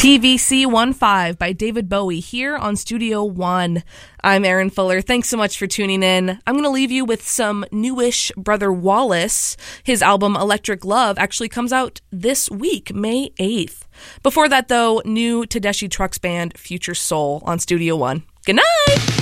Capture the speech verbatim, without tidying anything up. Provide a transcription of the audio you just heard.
T V C fifteen by David Bowie here on Studio One. I'm Erin Fuller. Thanks so much for tuning in. I'm going to leave you with some newish Brother Wallace. His album Electric Love actually comes out this week, May eighth. Before that, though, new Tedeschi Trucks band Future Soul on Studio One. Good night!